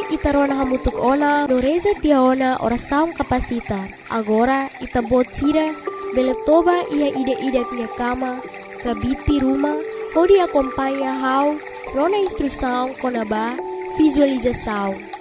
itarona hamutuk ona no reza tiaona oração capacita. Agora itabot sira beletoba ia ide-ide minha cama, kabiti rumah, pode acompanhar how rona instrução konaba visualização.